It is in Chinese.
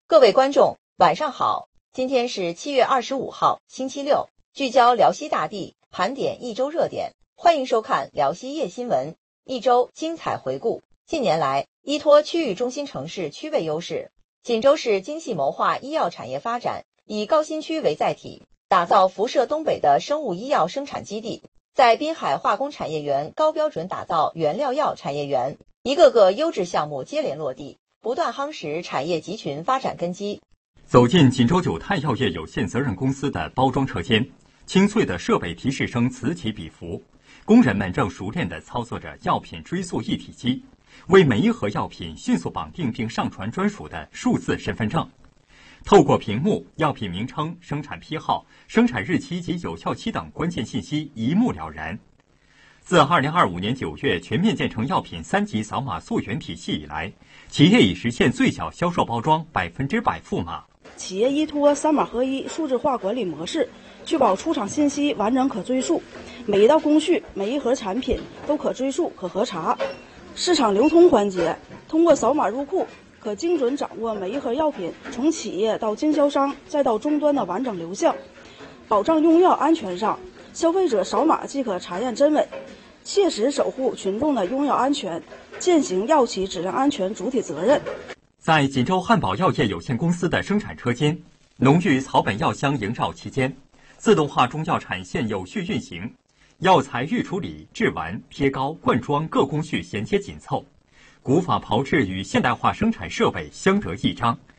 各位观众，晚上好！今天是7月25号，星期六，聚焦辽西大地，盘点一周热点，欢迎收看辽西夜新闻，一周精彩回顾。近年来，依托区域中心城市区位优势，锦州市精细谋划医药产业发展，以高新区为载体，打造辐射东北的生物医药生产基地，在滨海化工产业园高标准打造原料药产业园，一个个优质项目接连落地，不断夯实产业集群发展根基。 走进锦州九泰药业有限责任公司的包装车间，清脆的设备提示声此起彼伏，工人们正熟练地操作着药品追溯一体机，为每一盒药品迅速绑定并上传专属的数字身份证。透过屏幕，药品名称、生产批号、生产日期及有效期等关键信息一目了然。自2025年9月全面建成药品3级扫码溯源体系以来，企业已实现最小销售包装100%赋码。 企业依托3码合一数字化管理模式，确保出厂信息完整可追溯，每一道工序、每一盒产品都可追溯、可核查。市场流通环节，通过扫码入库，可精准掌握每一盒药品从企业到经销商再到终端的完整流向，保障用药安全上，消费者扫码即可查验真伪，切实守护群众的用药安全，践行药企质量安全主体责任。 在锦州汉宝药业有限公司的生产车间，浓郁草本药香萦绕其间，自动化中药产线有序运行，药材预处理、制完、贴膏、灌装各工序衔接紧凑，古法炮制与现代化生产设备相得益彰，